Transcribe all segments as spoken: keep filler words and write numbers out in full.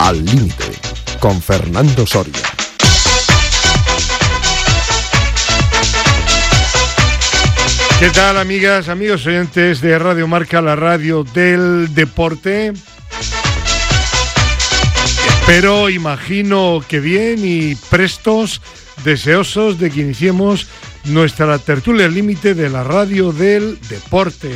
Al Límite, con Fernando Soria. ¿Qué tal, amigas, amigos oyentes de Radio Marca, la radio del deporte? Espero, imagino que bien y prestos, deseosos de que iniciemos nuestra tertulia al límite de la radio del deporte.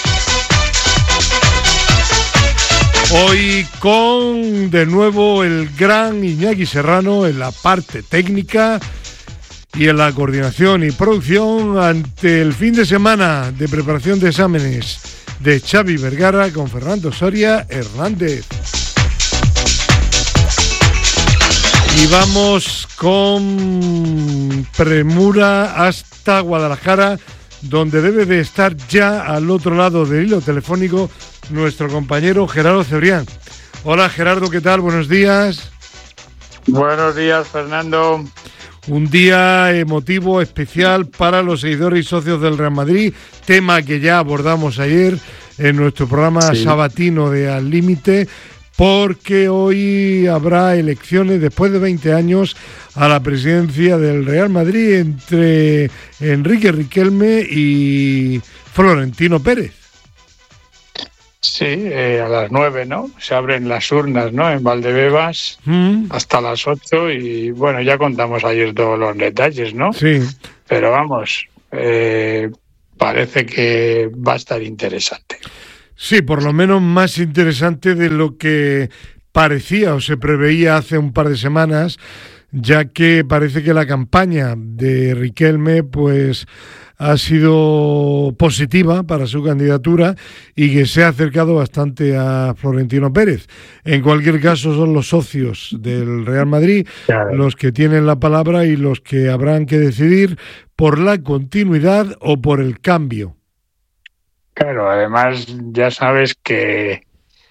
Hoy con, de nuevo, el gran Iñaki Serrano en la parte técnica y en la coordinación y producción ante el fin de semana de preparación de exámenes de Xavi Vergara con Fernando Soria Hernández. Y vamos con premura hasta Guadalajara, donde debe de estar ya al otro lado del hilo telefónico nuestro compañero Gerardo Cebrián. Hola Gerardo, ¿qué tal? Buenos días. Buenos días, Fernando. Un día emotivo, especial para los seguidores y socios del Real Madrid, tema que ya abordamos ayer en nuestro programa sí. sabatino de Al Límite, porque hoy habrá elecciones después de veinte años a la presidencia del Real Madrid entre Enrique Riquelme y Florentino Pérez. Sí, eh, a las nueve, ¿no? Se abren las urnas, ¿no? En Valdebebas mm. hasta las ocho y, bueno, ya contamos ayer todos los detalles, ¿no? Sí. Pero vamos, eh, parece que va a estar interesante. Sí, por lo menos más interesante de lo que parecía o se preveía hace un par de semanas, ya que parece que la campaña de Riquelme, pues, ha sido positiva para su candidatura y que se ha acercado bastante a Florentino Pérez. En cualquier caso, son los socios del Real Madrid claro. los que tienen la palabra y los que habrán que decidir por la continuidad o por el cambio. Claro, además ya sabes que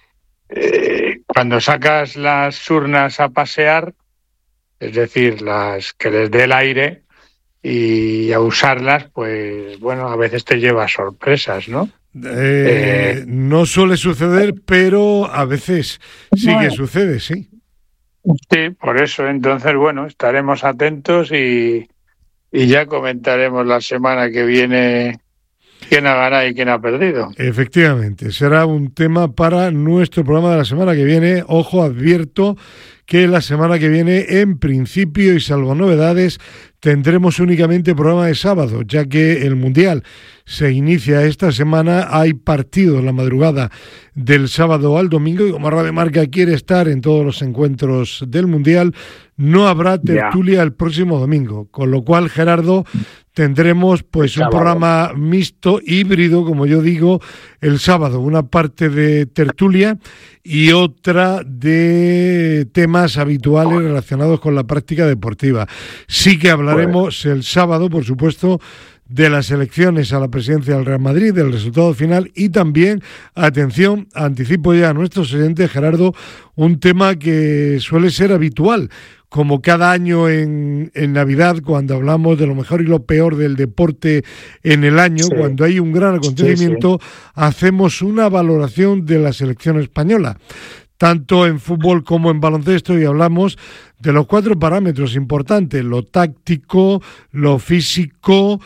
eh, cuando sacas las urnas a pasear, es decir, las que les dé el aire, y a usarlas, pues bueno, a veces te lleva sorpresas, ¿no? Eh, eh, no suele suceder, pero a veces sí bueno, que sucede, sí. Sí, por eso, entonces, bueno, estaremos atentos y, y ya comentaremos la semana que viene quién ha ganado y quién ha perdido. Efectivamente, será un tema para nuestro programa de la semana que viene. Ojo, advierto que la semana que viene, en principio y salvo novedades, tendremos únicamente programa de sábado, ya que el Mundial se inicia esta semana. Hay partidos la madrugada del sábado al domingo y como Radio Marca quiere estar en todos los encuentros del Mundial, no habrá tertulia yeah. el próximo domingo, con lo cual, Gerardo, tendremos pues un programa mixto, híbrido, como yo digo, el sábado, una parte de tertulia y otra de temas habituales relacionados con la práctica deportiva. Sí que hablaremos el sábado, por supuesto, de las elecciones a la presidencia del Real Madrid, del resultado final y también, atención, anticipo ya a nuestros oyentes, Gerardo, un tema que suele ser habitual, como cada año en, en Navidad, cuando hablamos de lo mejor y lo peor del deporte en el año, sí. cuando hay un gran acontecimiento, sí, sí. hacemos una valoración de la selección española, tanto en fútbol como en baloncesto, y hablamos de los cuatro parámetros importantes: lo táctico, lo físico,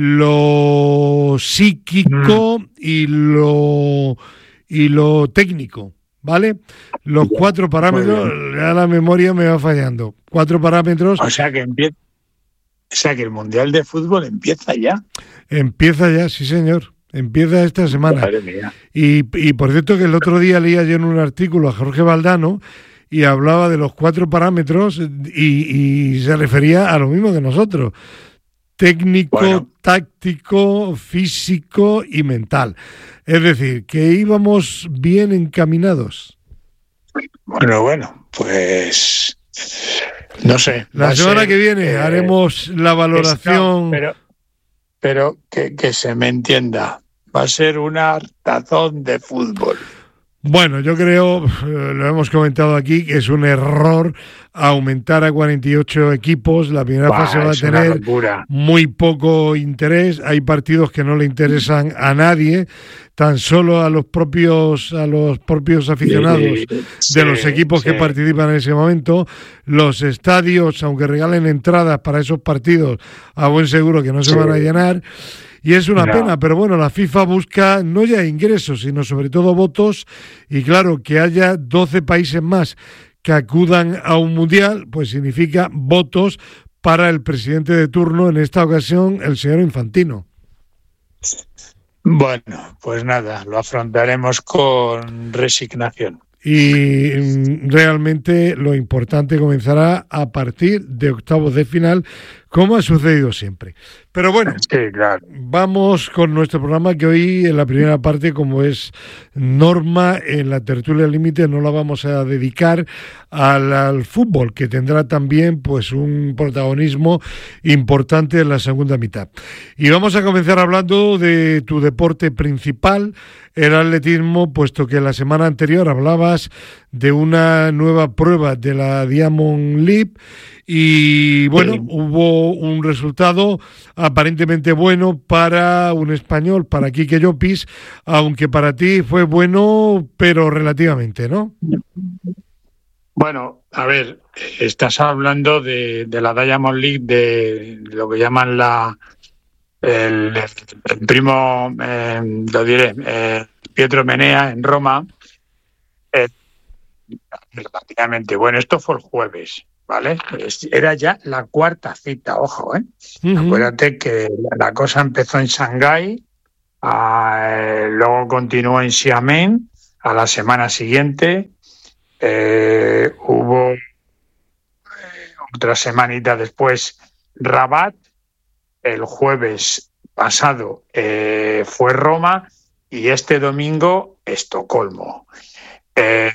lo psíquico mm. y lo y lo técnico, ¿vale? Los ya, cuatro parámetros, ya la memoria me va fallando. Cuatro parámetros. O sea que empieza, o sea que el Mundial de Fútbol empieza ya. Empieza ya, sí señor. Empieza esta semana. Madre mía. Y, y por cierto que el otro día leía yo en un artículo a Jorge Valdano y hablaba de los cuatro parámetros y, y se refería a lo mismo que nosotros. Técnico, bueno. táctico, físico y mental. Es decir, que íbamos bien encaminados. Bueno, bueno, pues no sé. La semana ser, que viene eh, haremos la valoración. No, pero pero que, que se me entienda, va a ser un hartazón de fútbol. Bueno, yo creo, lo hemos comentado aquí, que es un error aumentar a cuarenta y ocho equipos. La primera Bah, fase va a es una tener locura. muy poco interés. Hay partidos que no le interesan a nadie, tan solo a los propios a los propios aficionados Sí, de los equipos sí. que participan en ese momento. Los estadios, aunque regalen entradas para esos partidos, a buen seguro que no se Sí. van a llenar. Y es una No. pena, pero bueno, la FIFA busca no ya ingresos, sino sobre todo votos, y claro, que haya doce países más que acudan a un mundial, pues significa votos para el presidente de turno, en esta ocasión el señor Infantino. Bueno, pues nada, lo afrontaremos con resignación. Y mm, realmente lo importante comenzará a partir de octavos de final, como ha sucedido siempre. Pero bueno, Sí, claro. vamos con nuestro programa, que hoy en la primera parte, como es norma en la tertulia límite, no la vamos a dedicar al, al fútbol, que tendrá también pues un protagonismo importante en la segunda mitad. Y vamos a comenzar hablando de tu deporte principal, el atletismo, puesto que la semana anterior hablabas de una nueva prueba de la Diamond League. Y bueno, sí. Hubo un resultado aparentemente bueno para un español, para Quique Llopis, aunque para ti fue bueno, pero relativamente, ¿no? Bueno, a ver, estás hablando de, de la Diamond League, de lo que llaman la el, el primo, eh, lo diré, eh, Pietro Menea en Roma. Eh, relativamente bueno, esto fue el jueves. ¿Vale? Era ya la cuarta cita, ojo, ¿eh? Uh-huh. Acuérdate que la cosa empezó en Shanghái, eh, luego continuó en Xiamen, a la semana siguiente eh, hubo eh, otra semanita después Rabat, el jueves pasado eh, fue Roma y este domingo Estocolmo. Eh,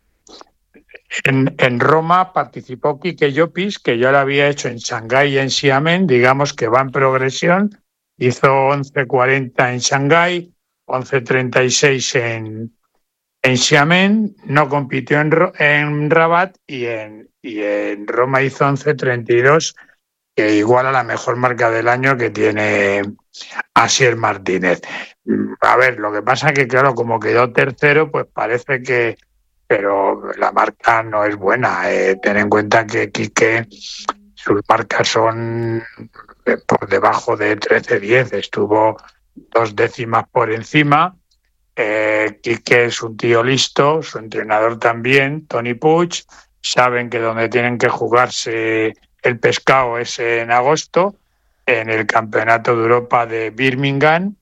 En, en Roma participó Quique Llopis, que ya lo había hecho en Shanghái y en Xiamen, digamos que va en progresión, hizo once cuarenta en Shanghái, once treinta y seis en, en Xiamen, no compitió en, en Rabat y en, y en Roma hizo once treinta y dos, que iguala la mejor marca del año que tiene Asier Martínez. A ver, lo que pasa es que claro, como quedó tercero, pues parece que pero la marca no es buena. Eh, ten en cuenta que Quique, sus marcas son por debajo de trece diez, estuvo dos décimas por encima. Eh, Quique es un tío listo, su entrenador también, Toni Puig, saben que donde tienen que jugarse el pescado es en agosto, en el Campeonato de Europa de Birmingham.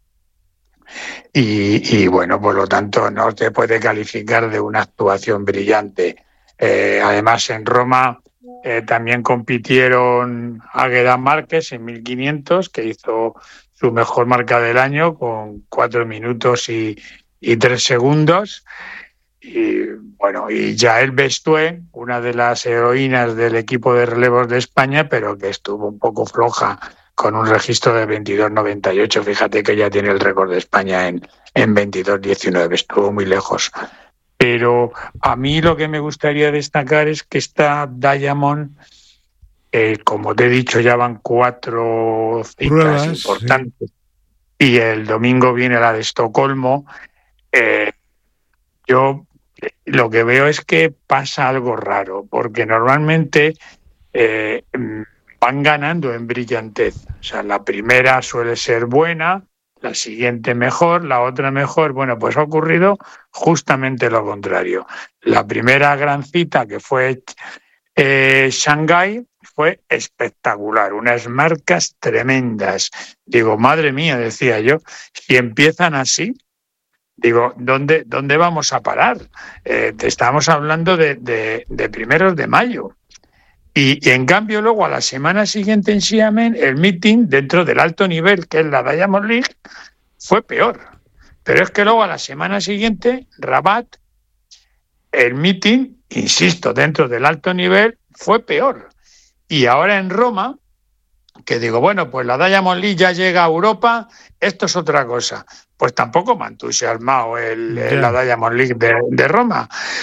Y, y bueno, por lo tanto no se puede calificar de una actuación brillante. Eh, además en Roma eh, también compitieron Águeda Márquez en mil quinientos, que hizo su mejor marca del año con cuatro minutos y, y tres segundos. Y bueno, y Yael Bestué, una de las heroínas del equipo de relevos de España, pero que estuvo un poco floja con un registro de veintidós noventa y ocho. Fíjate que ya tiene el récord de España en, en veintidós diecinueve, estuvo muy lejos. Pero a mí lo que me gustaría destacar es que esta Diamond, eh, como te he dicho, ya van cuatro citas Pruebas, importantes, sí. Y el domingo viene la de Estocolmo. Eh, yo lo que veo es que pasa algo raro, porque normalmente eh, van ganando en brillantez. O sea, la primera suele ser buena, la siguiente mejor, la otra mejor. Bueno, pues ha ocurrido justamente lo contrario. La primera gran cita, que fue eh, Shanghái, fue espectacular, unas marcas tremendas. Digo, madre mía, decía yo, si empiezan así, digo, ¿dónde, dónde vamos a parar? Eh, te estamos hablando de, de, de primeros de mayo. Y, y en cambio luego a la semana siguiente en Xiamen el meeting dentro del alto nivel, que es la Diamond League, fue peor. Pero es que luego a la semana siguiente Rabat, el meeting, insisto, dentro del alto nivel, fue peor. Y ahora en Roma, que digo, bueno, pues la Diamond League ya llega a Europa, esto es otra cosa. Pues tampoco me ha entusiasmado el, el, la Diamond League de, de Roma.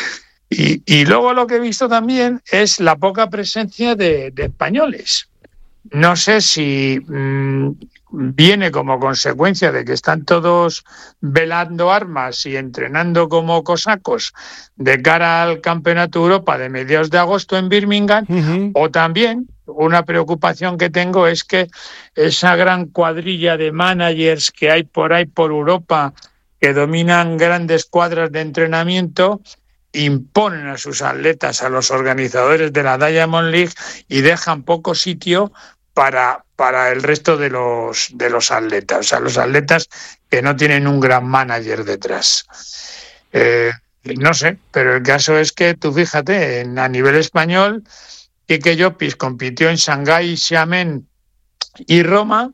Y, y luego lo que he visto también es la poca presencia de, de españoles. No sé si mmm, viene como consecuencia de que están todos velando armas y entrenando como cosacos de cara al Campeonato de Europa de mediados de agosto en Birmingham, uh-huh. o también una preocupación que tengo es que esa gran cuadrilla de managers que hay por ahí por Europa que dominan grandes cuadras de entrenamiento imponen a sus atletas, a los organizadores de la Diamond League y dejan poco sitio para, para el resto de los, de los atletas, o sea, los atletas que no tienen un gran manager detrás. Eh, no sé, pero el caso es que tú fíjate, en, a nivel español, Quique Llopis compitió en Shanghái, Xiamen y Roma.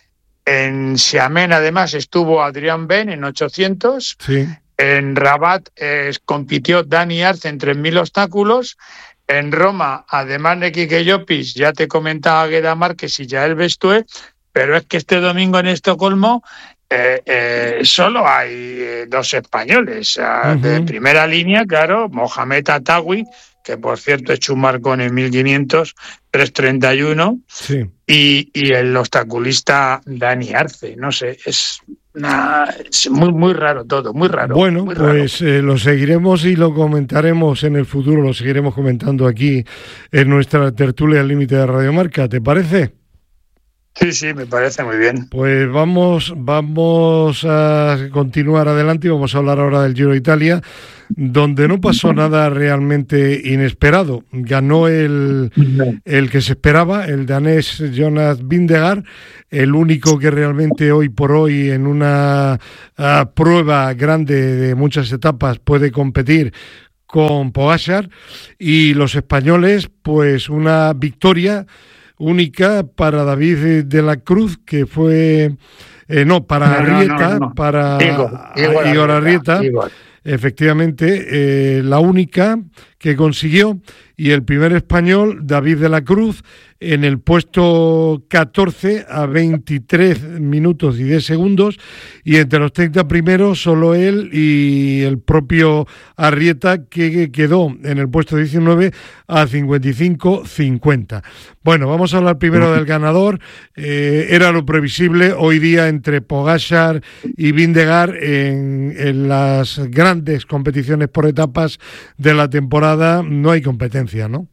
En Xiamen, además, estuvo Adrián Ben en ochocientos. Sí. En Rabat eh, compitió Dani Arce en tres mil obstáculos. En Roma, además de Quique Llopis, ya te comentaba Gueda Márquez y Yael Bestúe, pero es que este domingo en Estocolmo eh, eh, solo hay eh, dos españoles. Uh-huh. De primera línea, claro, Mohamed Atawi, que por cierto echó un marcón en mil quinientos, tres treinta y uno, sí. y, y el obstaculista Dani Arce. No sé, es... Nah, es muy muy raro todo, muy raro. Bueno, muy pues raro. Eh, lo seguiremos y lo comentaremos en el futuro, lo seguiremos comentando aquí en nuestra tertulia al límite de Radio Marca, ¿te parece? Sí, sí, me parece muy bien. Pues vamos, vamos a continuar adelante y vamos a hablar ahora del Giro de Italia, donde no pasó nada realmente inesperado. Ganó el, el que se esperaba, el danés Jonas Vingegaard, el único que realmente hoy por hoy en una uh, prueba grande de muchas etapas puede competir con Pogačar, y los españoles, pues una victoria única para David de la Cruz, que fue eh, no, para no, Arrieta, no, no, no. para Igor, Igor, Igor Arrieta, Igor. Efectivamente, eh, la única que consiguió, y el primer español, David de la Cruz, en el puesto catorce a veintitrés minutos y diez segundos, y entre los treinta primeros solo él y el propio Arrieta, que quedó en el puesto diecinueve a cincuenta y cinco cincuenta. Bueno, vamos a hablar primero del ganador. Eh, era lo previsible hoy día entre Pogačar y Vingegaard en, en las grandes competiciones por etapas de la temporada. No hay competencia, ¿no?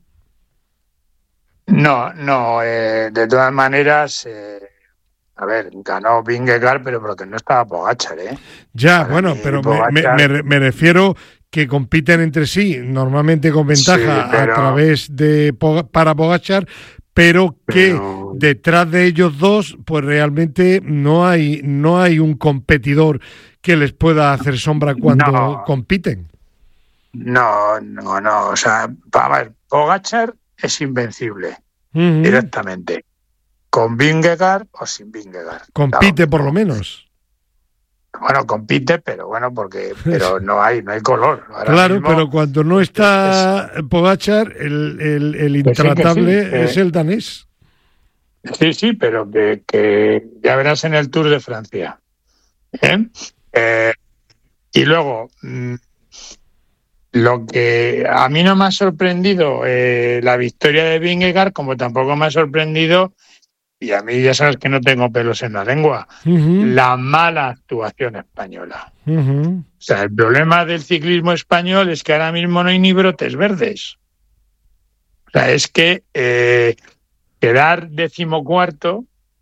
No, no, eh, de todas maneras, eh, a ver, ganó Vingegaard, pero porque no estaba Pogačar, ¿eh? Ya, Para bueno, pero Pogačar... me, me, me refiero que compiten entre sí, normalmente con ventaja sí, pero... a través de para Pogačar, pero que pero... detrás de ellos dos, pues realmente no hay, no hay un competidor que les pueda hacer sombra cuando no. compiten. No, no, no, o sea, a ver, Pogačar es invencible, uh-huh. directamente, con Vingegaard o sin Vingegaard. Compite claro, por lo menos. Bueno, compite, pero bueno, porque pero no hay no hay color. Ahora claro, mismo, pero cuando no está es, Pogačar, el, el, el intratable sí, sí, es eh, el danés. Sí, sí, pero que, que ya verás en el Tour de Francia. ¿Eh? Eh, y luego... Mmm, Lo que a mí no me ha sorprendido eh, la victoria de Vingegaard, como tampoco me ha sorprendido, y a mí ya sabes que no tengo pelos en la lengua, uh-huh. la mala actuación española. Uh-huh. O sea, el problema del ciclismo español es que ahora mismo no hay ni brotes verdes. O sea, es que eh, quedar decimocuarto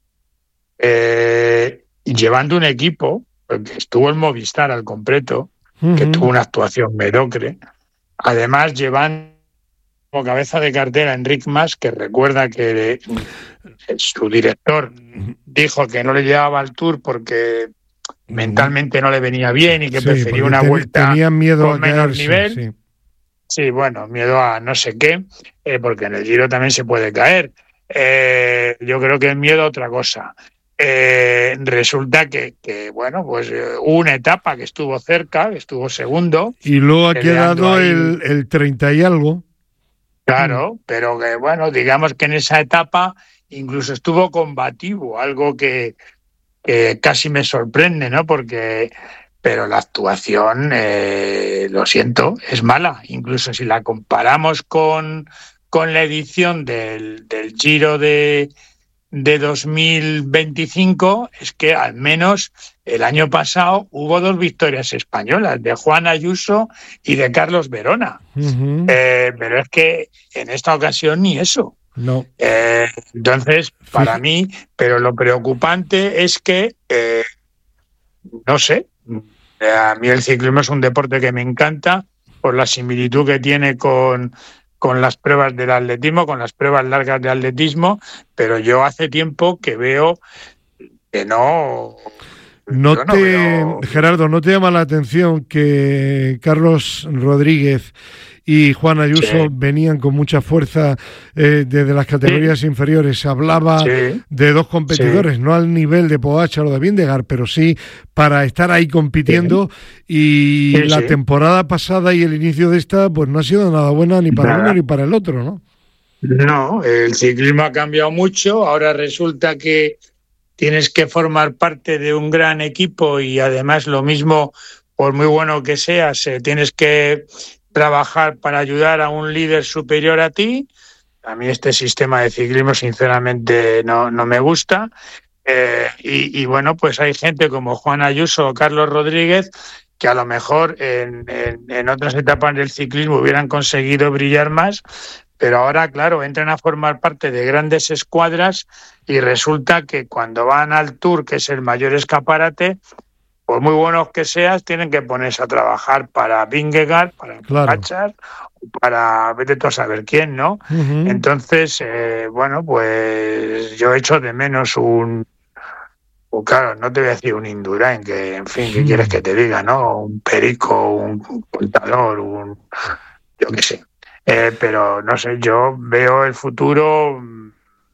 eh, llevando un equipo, porque estuvo el Movistar al completo, Uh-huh. que tuvo una actuación mediocre, además llevan como cabeza de cartera a Enric Mas, que recuerda que su director dijo que no le llevaba al Tour porque uh-huh. mentalmente no le venía bien y que sí, prefería una ten, vuelta miedo con a menor caerse, nivel. Sí. sí, bueno, miedo a no sé qué, eh, porque en el Giro también se puede caer. Eh, yo creo que es miedo a otra cosa. Eh, resulta que, que, bueno, pues eh, una etapa que estuvo cerca, que estuvo segundo. Y luego ha quedado el, el treinta y algo. Claro, mm. pero que, bueno, digamos que en esa etapa incluso estuvo combativo, algo que, que casi me sorprende, ¿no? Porque, pero la actuación, eh, lo siento, es mala. Incluso si la comparamos con, con la edición del, del Giro de, de dos mil veinticinco, es que al menos el año pasado hubo dos victorias españolas, de Juan Ayuso y de Carlos Verona. Uh-huh. Eh, pero es que en esta ocasión ni eso. No. Eh, entonces, para mí, pero lo preocupante es que, eh, no sé, a mí el ciclismo es un deporte que me encanta por la similitud que tiene con, con las pruebas del atletismo, con las pruebas largas de atletismo, pero yo hace tiempo que veo que no... No te, no veo... Gerardo, ¿no te llama la atención que Carlos Rodríguez y Juan Ayuso sí. venían con mucha fuerza eh, desde las categorías sí. inferiores? Se hablaba sí. de dos competidores, sí. no al nivel de Pogačar o de Vingegaard, pero sí para estar ahí compitiendo sí. y sí, la sí. temporada pasada y el inicio de esta pues no ha sido nada buena ni para nada. uno ni para el otro, ¿no? No, el ciclismo ha cambiado mucho, ahora resulta que tienes que formar parte de un gran equipo y además lo mismo, por muy bueno que seas, eh, tienes que trabajar para ayudar a un líder superior a ti. A mí este sistema de ciclismo sinceramente no, no me gusta. Eh, y, y bueno, pues hay gente como Juan Ayuso o Carlos Rodríguez que a lo mejor en, en, en otras etapas del ciclismo hubieran conseguido brillar más, pero ahora, claro, entran a formar parte de grandes escuadras y resulta que cuando van al Tour, que es el mayor escaparate, por muy buenos que seas, tienen que ponerse a trabajar para Vingegaard, para Pogačar, claro. para vete tú a saber quién, ¿no? Uh-huh. Entonces, eh, bueno, pues yo echo de menos un... Pues claro, no te voy a decir un Indurain, que, en fin, ¿qué uh-huh. quieres que te diga, no? Un Perico, un contador, un... yo qué sé. Eh, pero no sé, yo veo el futuro, no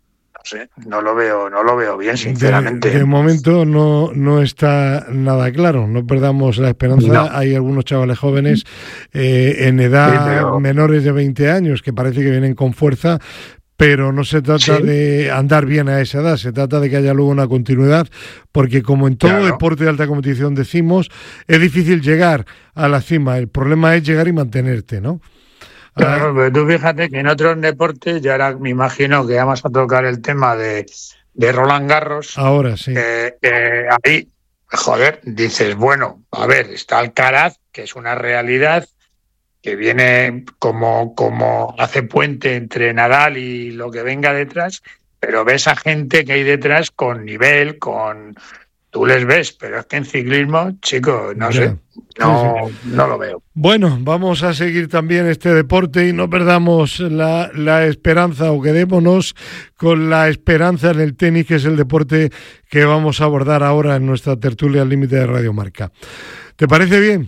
sé, no lo veo, no lo veo bien, sinceramente. De, de momento no, no está nada claro, no perdamos la esperanza. No. Hay algunos chavales jóvenes eh, en edad sí, pero... menores de veinte años que parece que vienen con fuerza, pero no se trata ¿Sí? de andar bien a esa edad, se trata de que haya luego una continuidad, porque como en todo claro. deporte de alta competición decimos, es difícil llegar a la cima, el problema es llegar y mantenerte, ¿no? Claro, pero tú fíjate que en otros deportes, ya ahora me imagino que vamos a tocar el tema de, de Roland Garros. Ahora sí. Eh, eh, ahí, joder, dices, bueno, a ver, está Alcaraz, que es una realidad, que viene como, como hace puente entre Nadal y lo que venga detrás, pero ves a gente que hay detrás con nivel, con... Tú les ves, pero es que en ciclismo, chicos, no sé, no, sí, sí. no lo veo. Bueno, vamos a seguir también este deporte y no perdamos la, la esperanza, o quedémonos con la esperanza en el tenis, que es el deporte que vamos a abordar ahora en nuestra tertulia al límite de Radio Marca. ¿Te parece bien?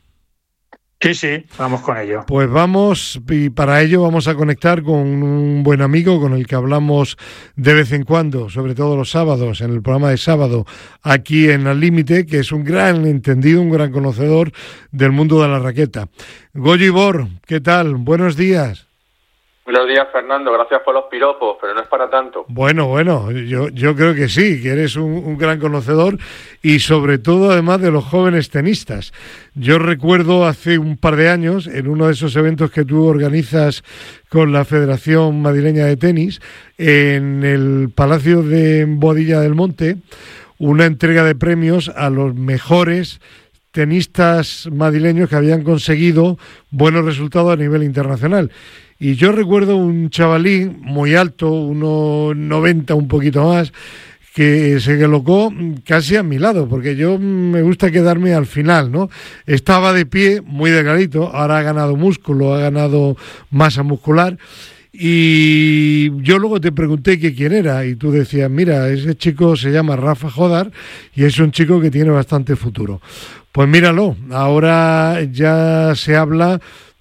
Sí, sí, vamos con ello. Pues vamos, y para ello vamos a conectar con un buen amigo con el que hablamos de vez en cuando, sobre todo los sábados, en el programa de sábado, aquí en Al Límite, que es un gran entendido, un gran conocedor del mundo de la raqueta. Goyo Ibor, ¿qué tal? Buenos días. Buenos días, Fernando. Gracias por los piropos, pero no es para tanto. Bueno, bueno, yo, yo creo que sí, que eres un, un gran conocedor y sobre todo, además, de los jóvenes tenistas. Yo recuerdo hace un par de años, en uno de esos eventos que tú organizas con la Federación Madrileña de Tenis, en el Palacio de Boadilla del Monte, una entrega de premios a los mejores tenistas madrileños que habían conseguido buenos resultados a nivel internacional. Y yo recuerdo un chavalín muy alto, uno noventa, un poquito más, que se colocó casi a mi lado, porque yo me gusta quedarme al final, ¿no? Estaba de pie, muy delgadito, ahora ha ganado músculo, ha ganado masa muscular, y yo luego te pregunté que quién era, y tú decías, mira, ese chico se llama Rafa Jodar, y es un chico que tiene bastante futuro. Pues míralo, ahora ya se habla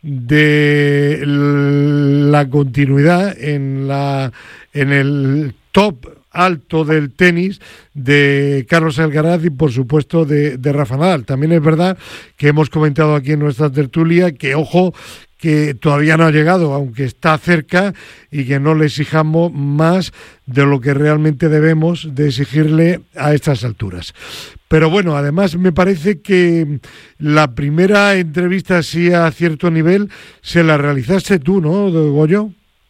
de la continuidad en la en el top alto del tenis de Carlos Alcaraz y por supuesto de, de Rafa Nadal. También es verdad que hemos comentado aquí en nuestra tertulia que ojo que todavía no ha llegado, aunque está cerca, y que no le exijamos más de lo que realmente debemos de exigirle a estas alturas. Pero bueno, además me parece que la primera entrevista así a cierto nivel se la realizaste tú, ¿no, Goyo?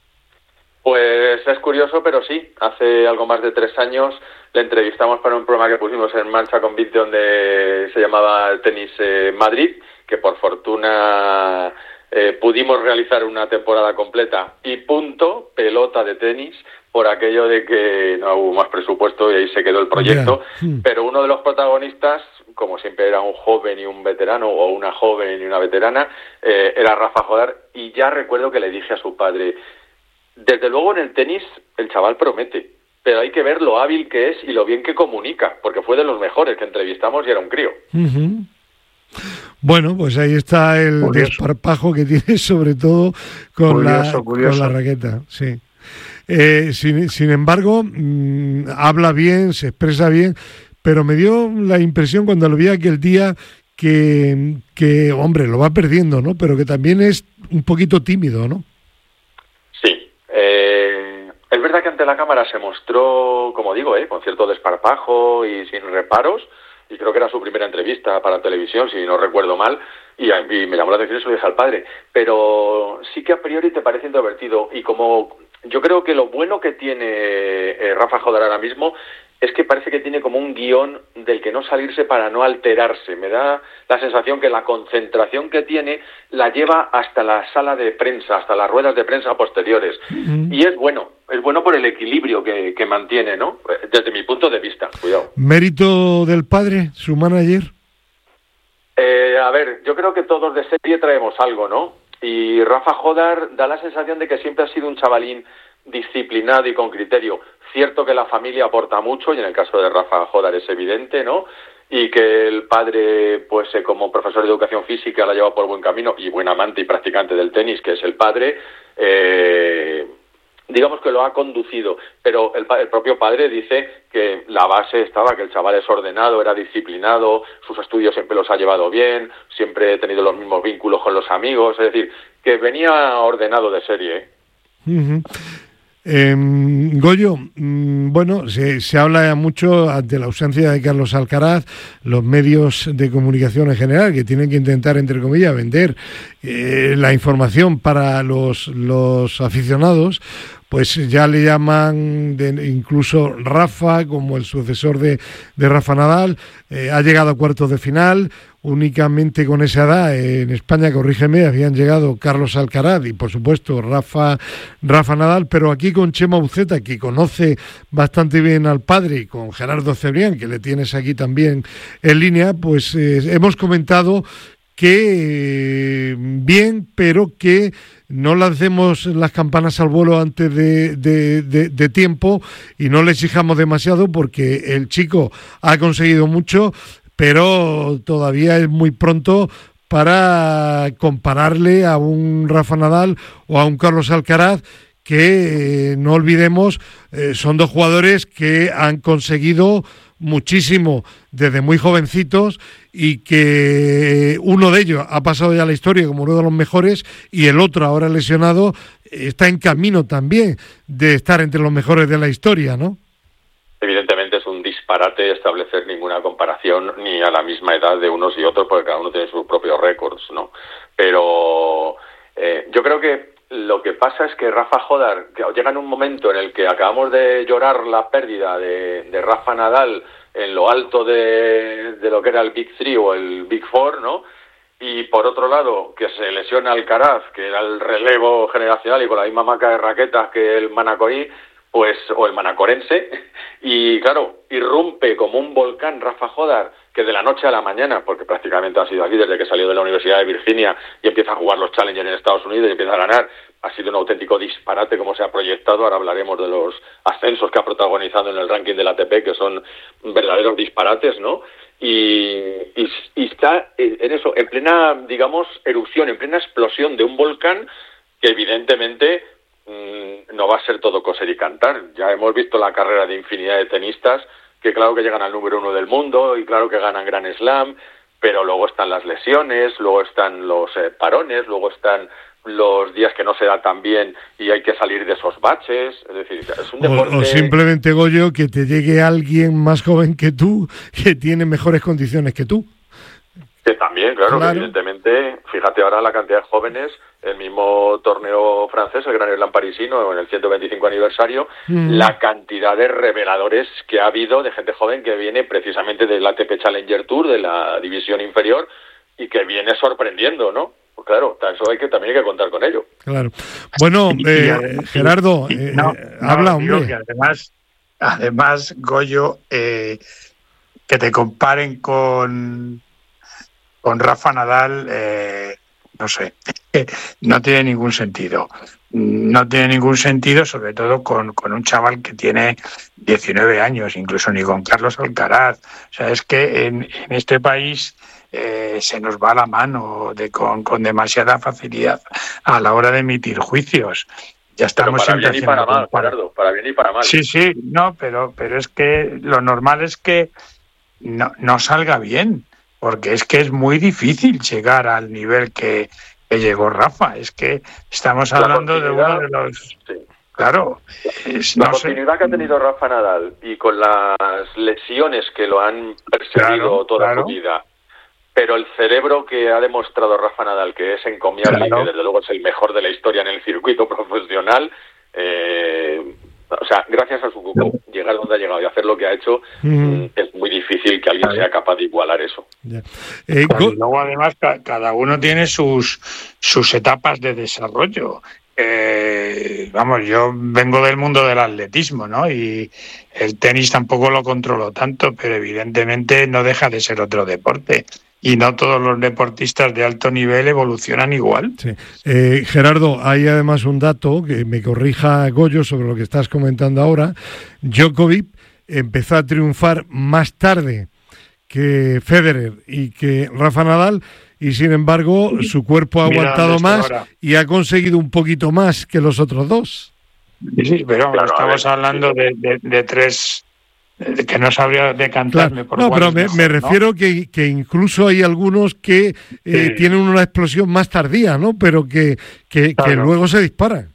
Pues es curioso, pero sí, hace algo más de tres años le entrevistamos para un programa que pusimos en marcha con Vic, donde se llamaba Tenis eh, Madrid, que por fortuna eh, pudimos realizar una temporada completa y punto, pelota de tenis, por aquello de que no hubo más presupuesto y ahí se quedó el proyecto, yeah. Pero uno de los protagonistas, como siempre era un joven y un veterano, o una joven y una veterana, eh, era Rafa Jodar, y ya recuerdo que le dije a su padre, desde luego en el tenis el chaval promete, pero hay que ver lo hábil que es y lo bien que comunica, porque fue de los mejores que entrevistamos y era un crío. Uh-huh. Bueno, pues ahí está el curioso. Desparpajo que tiene, sobre todo con, curioso, la, curioso. con la raqueta, sí. Eh, sin, sin embargo, mmm, habla bien, se expresa bien, pero me dio la impresión cuando lo vi aquel día que, que, hombre, lo va perdiendo, ¿no? Pero que también es un poquito tímido, ¿no? Sí. Eh, es verdad que ante la cámara se mostró, como digo, eh, con cierto desparpajo y sin reparos, y creo que era su primera entrevista para televisión, si no recuerdo mal, y, y me llamó la atención y se lo dije al padre. Pero sí que a priori te parece introvertido, y como yo creo que lo bueno que tiene eh, Rafa Jodar ahora mismo es que parece que tiene como un guión del que no salirse para no alterarse. Me da la sensación que la concentración que tiene la lleva hasta la sala de prensa, hasta las ruedas de prensa posteriores. Uh-huh. Y es bueno, es bueno por el equilibrio que, que mantiene, ¿no? Desde mi punto de vista, cuidado. ¿Mérito del padre, su manager? Eh, a ver, yo creo que todos de serie traemos algo, ¿no? Y Rafa Jodar da la sensación de que siempre ha sido un chavalín disciplinado y con criterio. Cierto que la familia aporta mucho, y en el caso de Rafa Jodar es evidente, ¿no? Y que el padre, pues eh, como profesor de educación física, la lleva por buen camino, y buen amante y practicante del tenis, que es el padre, eh, digamos que lo ha conducido. Pero el, el propio padre dice que la base estaba, que el chaval es ordenado, era disciplinado, sus estudios siempre los ha llevado bien, siempre ha tenido los mismos vínculos con los amigos, es decir, que venía ordenado de serie, ¿eh? Uh-huh. Eh, Goyo, mmm, bueno, se, se habla mucho ante la ausencia de Carlos Alcaraz, los medios de comunicación en general, que tienen que intentar, entre comillas, vender eh, la información para los, los aficionados, pues ya le llaman de, incluso Rafa como el sucesor de, de Rafa Nadal, eh, ha llegado a cuartos de final. Únicamente con esa edad, eh, en España, corrígeme, habían llegado Carlos Alcaraz y, por supuesto, Rafa, Rafa Nadal, pero aquí con Chema Uceta, que conoce bastante bien al padre, y con Gerardo Cebrián, que le tienes aquí también en línea, pues eh, hemos comentado que eh, bien, pero que no lancemos las campanas al vuelo antes de, de, de, de tiempo y no le exijamos demasiado, porque el chico ha conseguido mucho, pero todavía es muy pronto para compararle a un Rafa Nadal o a un Carlos Alcaraz, que eh, no olvidemos, eh, son dos jugadores que han conseguido muchísimo desde muy jovencitos, y que uno de ellos ha pasado ya a la historia como uno de los mejores, y el otro, ahora lesionado, está en camino también de estar entre los mejores de la historia, ¿no? Evidentemente es un disparate establecer ninguna comparación ni a la misma edad de unos y otros, porque cada uno tiene sus propios récords, ¿no? Pero eh, yo creo que lo que pasa es que Rafa Jodar, que llega en un momento en el que acabamos de llorar la pérdida de, de Rafa Nadal en lo alto de, de lo que era el Big Three o el Big Four, ¿no? Y por otro lado, que se lesiona Alcaraz, que era el relevo generacional y con la misma marca de raquetas que el manacorí, pues, o el manacorense, y claro, irrumpe como un volcán Rafa Jodar, que de la noche a la mañana, porque prácticamente ha sido así desde que salió de la Universidad de Virginia y empieza a jugar los Challengers en Estados Unidos y empieza a ganar, ha sido un auténtico disparate como se ha proyectado. Ahora hablaremos de los ascensos que ha protagonizado en el ranking del A T P, que son verdaderos disparates, ¿no? Y, y, y está en eso, en plena, digamos, erupción, en plena explosión de un volcán que evidentemente no va a ser todo coser y cantar. Ya hemos visto la carrera de infinidad de tenistas que claro que llegan al número uno del mundo y claro que ganan Grand Slam, pero luego están las lesiones, luego están los eh, parones, luego están los días que no se da tan bien y hay que salir de esos baches, es decir, es un deporte... O, o simplemente, Goyo, que te llegue alguien más joven que tú, que tiene mejores condiciones que tú. Que también, claro, claro. Que evidentemente, fíjate ahora la cantidad de jóvenes, el mismo torneo francés, el Gran Slam parisino, en el ciento veinticinco aniversario, mm. la cantidad de reveladores que ha habido de gente joven que viene precisamente del A T P Challenger Tour, de la división inferior, y que viene sorprendiendo, ¿no? Pues claro, eso hay que también hay que contar con ello. Claro. Bueno, eh, además, Gerardo, eh, no, eh, habla, no, hombre. Que además, además, Goyo, eh, que te comparen con... con Rafa Nadal, eh, no sé, no tiene ningún sentido. No tiene ningún sentido, sobre todo con, con un chaval que tiene diecinueve años, incluso ni con Carlos Alcaraz. O sea, es que en, en este país eh, se nos va la mano de, con, con demasiada facilidad a la hora de emitir juicios. Ya estamos pero para bien y para mal, para... Gerardo, para bien y para mal. Sí, sí, no, pero, pero es que lo normal es que no, no salga bien. Porque es que es muy difícil llegar al nivel que, que llegó Rafa. Es que estamos hablando de uno de los... Sí. Claro. Es, la no continuidad sé. que ha tenido Rafa Nadal y con las lesiones que lo han perseguido claro, toda claro. su vida, pero el cerebro que ha demostrado Rafa Nadal, que es encomiable claro. y que desde luego es el mejor de la historia en el circuito profesional... Eh, O sea, gracias a su grupo, llegar donde ha llegado y hacer lo que ha hecho, mm. es muy difícil que alguien sea capaz de igualar eso. Yeah. Eh, y luego, además, ca- cada uno tiene sus, sus etapas de desarrollo. Eh, vamos, yo vengo del mundo del atletismo, ¿no? Y el tenis tampoco lo controlo tanto, pero evidentemente no deja de ser otro deporte. Y no todos los deportistas de alto nivel evolucionan igual. Sí. Eh, Gerardo, hay además un dato que me corrija Goyo sobre lo que estás comentando ahora. Djokovic empezó a triunfar más tarde que Federer y que Rafa Nadal, y sin embargo su cuerpo ha aguantado más ahora y ha conseguido un poquito más que los otros dos. Sí, pero claro, estamos ver, hablando sí. de, de, de tres... que no sabría decantarme claro, por no, pero me, mejor, me refiero ¿no? que, que incluso hay algunos que eh, sí. tienen una explosión más tardía, ¿no? Pero que, que, claro. que luego se disparan.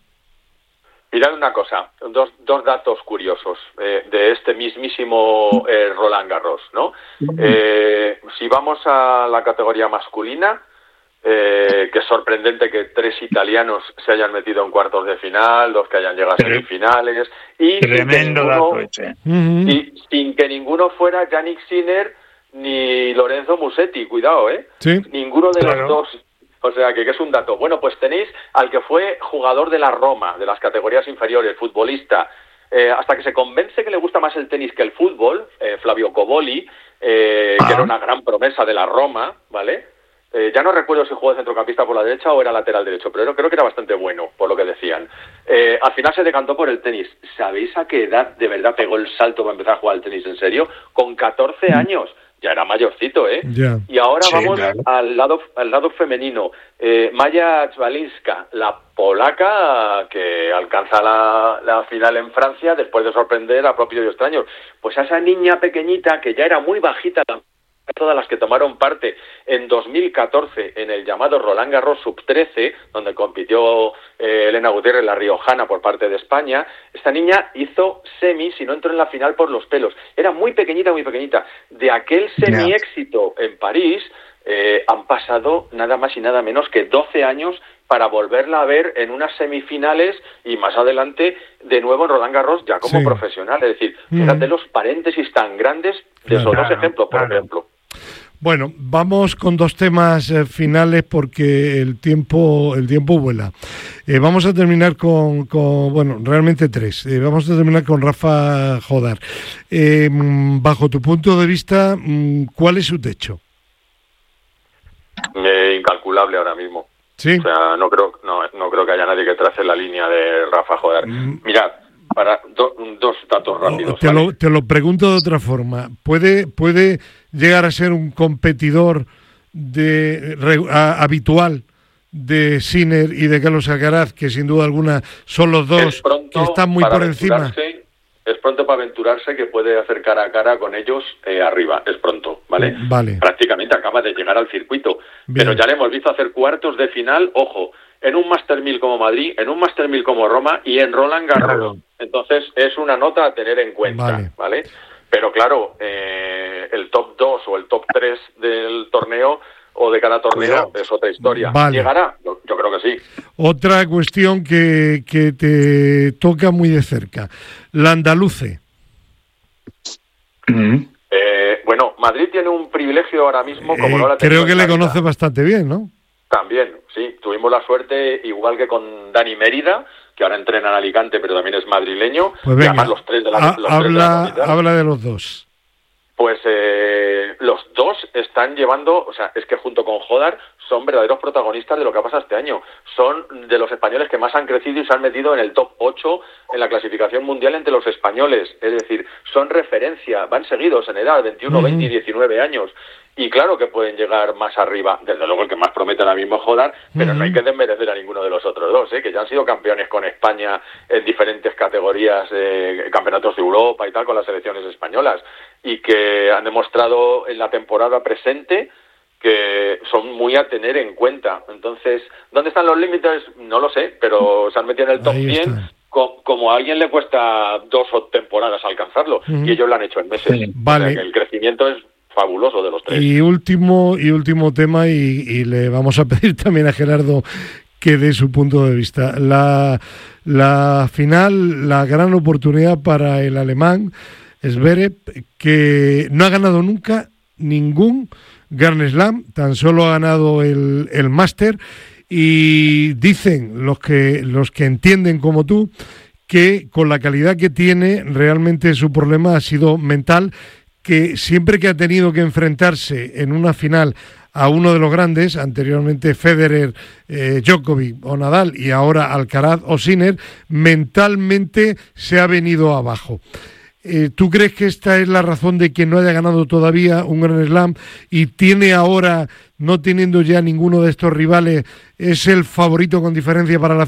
Mirad una cosa, dos, dos datos curiosos eh, de este mismísimo eh, Roland Garros, ¿no? Mm. Eh, si vamos a la categoría masculina, Eh, que es sorprendente que tres italianos se hayan metido en cuartos de final, dos que hayan llegado a semifinales y tremendo ninguno, dato ese. y sin que ninguno fuera Yannick Sinner ni Lorenzo Musetti, cuidado, ¿eh? ¿Sí? Ninguno de claro. los dos. O sea, que, que es un dato. Bueno, pues tenéis al que fue jugador de la Roma, de las categorías inferiores, futbolista, eh, hasta que se convence que le gusta más el tenis que el fútbol, eh, Flavio Coboli, eh, ah. que era una gran promesa de la Roma, ¿vale? Eh, ya no recuerdo si jugó de centrocampista por la derecha o era lateral derecho, pero creo que era bastante bueno, por lo que decían. Eh, al final se decantó por el tenis. ¿Sabéis a qué edad de verdad pegó el salto para empezar a jugar al tenis en serio? Con catorce años. Ya era mayorcito, ¿eh? Yeah. Y ahora sí, vamos claro. al lado al lado femenino. Eh, Maya Czwalinska, la polaca que alcanza la, la final en Francia después de sorprender a propios y extraños. Pues a esa niña pequeñita que ya era muy bajita, todas las que tomaron parte en dos mil catorce en el llamado Roland Garros sub trece, donde compitió eh, Elena Gutiérrez, la riojana, por parte de España, esta niña hizo semis y no entró en la final por los pelos. Era muy pequeñita, muy pequeñita. De aquel semi-éxito en París eh, han pasado nada más y nada menos que doce años para volverla a ver en unas semifinales y más adelante de nuevo en Roland Garros ya como sí. profesional. Es decir, fíjate mm. los paréntesis tan grandes de esos claro, dos ejemplos, por claro. ejemplo. Bueno, vamos con dos temas eh, finales porque el tiempo el tiempo vuela. Eh, vamos a terminar con, con, bueno, realmente tres. Eh, vamos a terminar con Rafa Jodar. Eh, bajo tu punto de vista, ¿cuál es su techo? Eh, incalculable ahora mismo. Sí. O sea, no creo, no, no creo que haya nadie que trace la línea de Rafa Jodar. Mm. Mirad, para do, dos datos rápidos. Te, ¿vale? lo, te lo pregunto de otra forma. ¿Puede, puede llegar a ser un competidor de, re, a, habitual de Sinner y de Carlos Alcaraz, que sin duda alguna son los dos pronto, que están muy por encima? Es pronto para aventurarse que puede hacer cara a cara con ellos eh, arriba, es pronto, ¿vale? Vale. Prácticamente acaba de llegar al circuito, Bien. pero ya le hemos visto hacer cuartos de final, ojo, en un Master mil como Madrid, en un Master mil como Roma y en Roland Garros. Claro. Entonces es una nota a tener en cuenta, ¿vale? ¿vale? Pero claro, eh, el top dos o el top tres del torneo o de cada torneo es otra historia. Vale. ¿Llegará? Yo, yo creo que sí. Otra cuestión que, que te toca muy de cerca, la andaluce. Mm-hmm. Eh, bueno, Madrid tiene un privilegio ahora mismo como eh, no la Creo que le conoce bastante bien, ¿no? También, sí. Tuvimos la suerte, igual que con Dani Mérida, que ahora entrena en Alicante, pero también es madrileño. Pues venga, y además los tres de la, ha, los habla, tres de la habla de los dos. Pues eh, los dos están llevando, o sea, es que junto con Jodar son verdaderos protagonistas de lo que ha pasado este año. Son de los españoles que más han crecido y se han metido en el top ocho en la clasificación mundial entre los españoles. Es decir, son referencia, van seguidos en edad, veintiuno, uh-huh. veinte y diecinueve años. Y claro que pueden llegar más arriba. Desde luego el que más promete ahora mismo es Jodar, pero uh-huh. no hay que desmerecer a ninguno de los otros dos, ¿eh? que ya han sido campeones con España en diferentes categorías, eh, campeonatos de Europa y tal, con las selecciones españolas, y que han demostrado en la temporada presente que son muy a tener en cuenta. Entonces, ¿dónde están los límites? No lo sé, pero se han metido en el top cien, co- como a alguien le cuesta dos o temporadas alcanzarlo, uh-huh. y ellos lo han hecho en meses. Vale. O sea, que el crecimiento es fabuloso de los tres. Y último, y último tema, y, y le vamos a pedir también a Gerardo que dé su punto de vista. La, la final, la gran oportunidad para el alemán Zverev, que no ha ganado nunca ningún Grand Slam, tan solo ha ganado el, el Master, y dicen los que, los que entienden como tú que con la calidad que tiene realmente su problema ha sido mental, que siempre que ha tenido que enfrentarse en una final a uno de los grandes, anteriormente Federer, eh, Djokovic o Nadal y ahora Alcaraz o Sinner, mentalmente se ha venido abajo. Eh, ¿Tú crees que esta es la razón de que no haya ganado todavía un Grand Slam y tiene ahora, no teniendo ya ninguno de estos rivales, es el favorito con diferencia para la final?